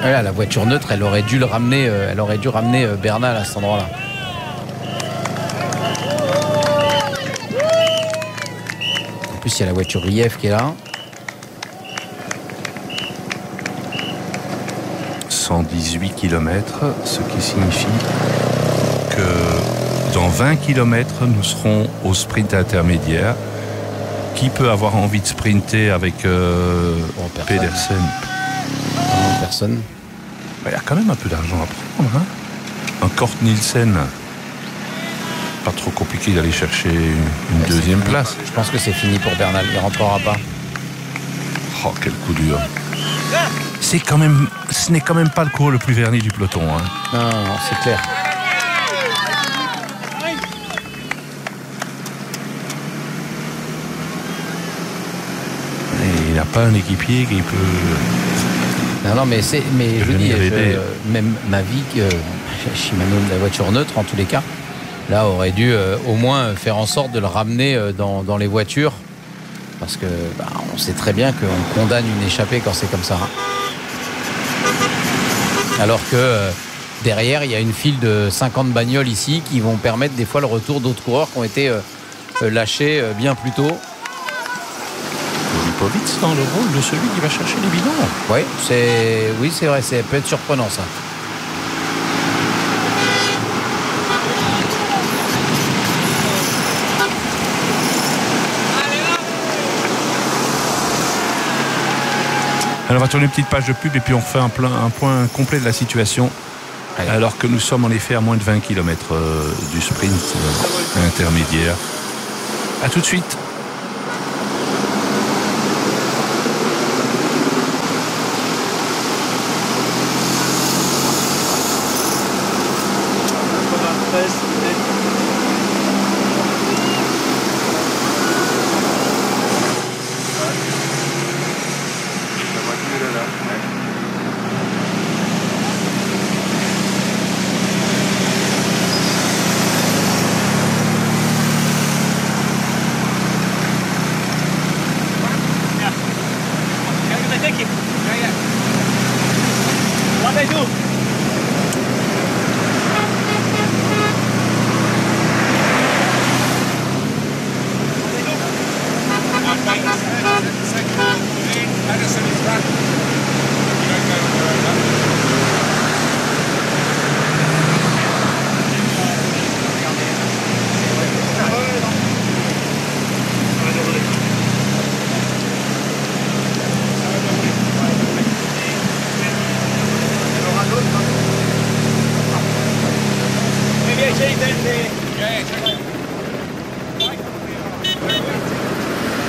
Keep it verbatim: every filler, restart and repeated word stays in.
Voilà, la voiture neutre, elle aurait dû le ramener, euh, elle aurait dû ramener euh, Bernal à cet endroit-là. En plus, il y a la voiture I F qui est là. cent dix-huit kilomètres, ce qui signifie que dans vingt kilomètres, nous serons au sprint intermédiaire. Qui peut avoir envie de sprinter avec euh, bon, personne. Pedersen? Non, personne. Il y a quand même un peu d'argent à prendre. Hein, un Kort Nielsen. Pas trop compliqué d'aller chercher une ouais, deuxième place. Je pense que c'est fini pour Bernal. Il ne rentrera pas. Oh, quel coup dur. C'est quand même, ce n'est quand même pas le cours le plus verni du peloton. Hein. Non, non, non, c'est clair. Et il n'a pas un équipier qui peut... Non, non, mais, c'est, mais je vous dis, je, même Mavic, euh, Shimano de la voiture neutre, en tous les cas, là, aurait dû euh, au moins faire en sorte de le ramener euh, dans, dans les voitures. Parce que bah, on sait très bien qu'on condamne une échappée quand c'est comme ça. Hein. Alors que euh, derrière, il y a une file de cinquante bagnoles ici qui vont permettre des fois le retour d'autres coureurs qui ont été euh, lâchés euh, bien plus tôt. Lipovitz dans le rôle de celui qui va chercher les bidons. Oui, c'est, oui, c'est vrai, ça peut être surprenant ça. Alors on va tourner une petite page de pub et puis on fait un, plein, un point complet de la situation. Allez. Alors que nous sommes en effet à moins de vingt kilomètres euh, du sprint euh, intermédiaire. A tout de suite. Maybe I change that.